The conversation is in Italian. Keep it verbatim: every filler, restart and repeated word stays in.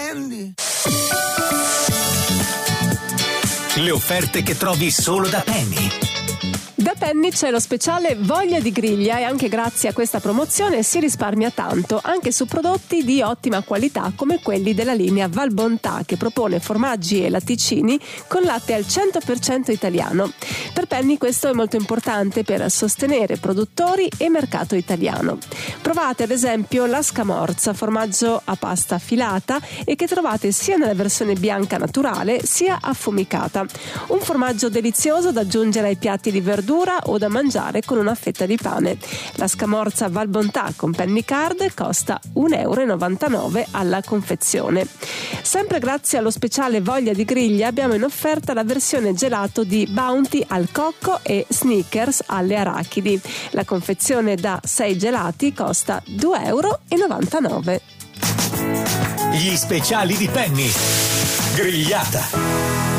Candy. Le offerte che trovi solo da Penny. Da Penny c'è lo speciale Voglia di griglia e anche grazie a questa promozione si risparmia tanto anche su prodotti di ottima qualità come quelli della linea Valbontà, che propone formaggi e latticini con latte al cento per cento italiano. Per Penny questo è molto importante per sostenere produttori e mercato italiano. Provate ad esempio la Scamorza, formaggio a pasta filata e che trovate sia nella versione bianca naturale sia affumicata. Un formaggio delizioso da aggiungere ai piatti di verdura o da mangiare con una fetta di pane. La Scamorza Valbontà con Penny Card costa un euro e novantanove alla confezione. Sempre grazie allo speciale Voglia di griglia abbiamo in offerta la versione gelato di Bounty al cocco e Snickers alle arachidi. La confezione da sei gelati costa due euro e novantanove. Gli speciali di Penny. Grigliata.